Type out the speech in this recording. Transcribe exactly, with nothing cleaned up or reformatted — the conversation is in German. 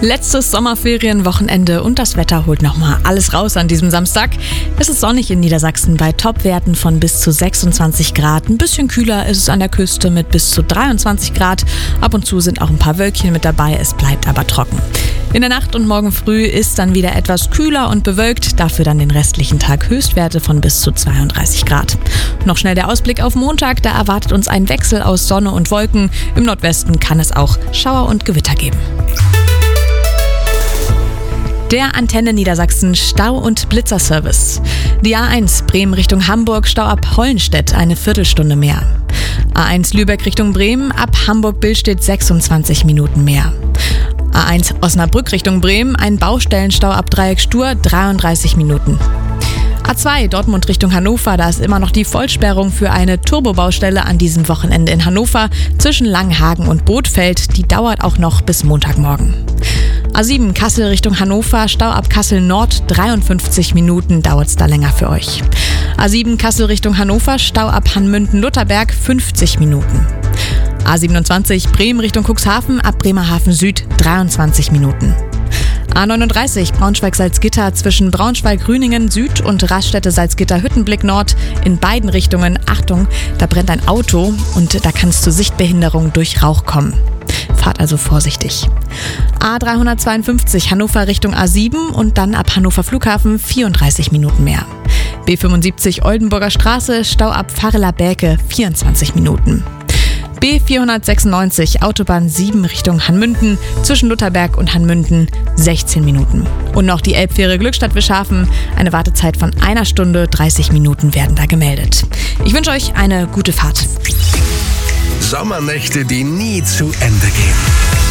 Letztes Sommerferienwochenende und das Wetter holt nochmal alles raus an diesem Samstag. Es ist sonnig in Niedersachsen bei Topwerten von bis zu sechsundzwanzig Grad. Ein bisschen kühler ist es an der Küste mit bis zu dreiundzwanzig Grad. Ab und zu sind auch ein paar Wölkchen mit dabei, es bleibt aber trocken. In der Nacht und morgen früh ist dann wieder etwas kühler und bewölkt, dafür dann den restlichen Tag Höchstwerte von bis zu zweiunddreißig Grad. Noch schnell der Ausblick auf Montag, da erwartet uns ein Wechsel aus Sonne und Wolken. Im Nordwesten kann es auch Schauer und Gewitter geben. Der Antenne Niedersachsen Stau- und Blitzerservice. Die A eins Bremen Richtung Hamburg, Stau ab Hollenstedt, eine Viertelstunde mehr. A eins Lübeck Richtung Bremen, ab Hamburg-Billstedt sechsundzwanzig Minuten mehr. A eins Osnabrück Richtung Bremen, ein Baustellenstau ab Dreieck Stur, dreiunddreißig Minuten. A zwei Dortmund Richtung Hannover, da ist immer noch die Vollsperrung für eine Turbobaustelle an diesem Wochenende in Hannover zwischen Langenhagen und Bothfeld. Die dauert auch noch bis Montagmorgen. A sieben Kassel Richtung Hannover, Stau ab Kassel Nord, dreiundfünfzig Minuten dauert es da länger für euch. A sieben Kassel Richtung Hannover, Stau ab Hannmünden-Lutherberg, fünfzig Minuten. A siebenundzwanzig Bremen Richtung Cuxhaven, ab Bremerhaven Süd, dreiundzwanzig Minuten. A neununddreißig Braunschweig-Salzgitter zwischen Braunschweig-Grüningen Süd und Raststätte-Salzgitter-Hüttenblick Nord in beiden Richtungen. Achtung, da brennt ein Auto und da kann es zu Sichtbehinderung durch Rauch kommen. Fahrt also vorsichtig. A dreihundertzweiundfünfzig Hannover Richtung A sieben und dann ab Hannover Flughafen vierunddreißig Minuten mehr. B fünfundsiebzig Oldenburger Straße, Stau ab Pfarrela-Berke, vierundzwanzig Minuten. B vierhundertsechsundneunzig Autobahn sieben Richtung Hannmünden, zwischen Lutherberg und Hannmünden sechzehn Minuten. Und noch die Elbfähre Glückstadt-Wischhafen, eine Wartezeit von einer Stunde, dreißig Minuten werden da gemeldet. Ich wünsche euch eine gute Fahrt. Sommernächte, die nie zu Ende gehen.